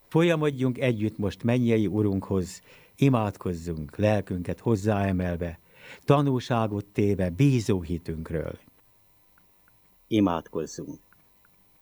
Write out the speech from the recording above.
Folyamodjunk együtt most mennyei Urunkhoz, imádkozzunk, lelkünket hozzáemelve, tanúságot téve bízó hitünkről. Imádkozzunk!